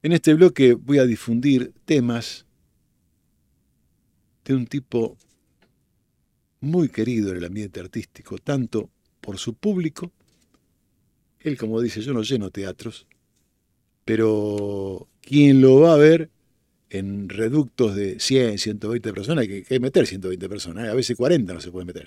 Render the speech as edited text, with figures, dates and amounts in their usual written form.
En este bloque voy a difundir temas de un tipo muy querido en el ambiente artístico, tanto por su público, él como dice, yo no lleno teatros, pero quien lo va a ver en reductos de 100, 120 personas, que hay que meter 120 personas, a veces 40 no se puede meter.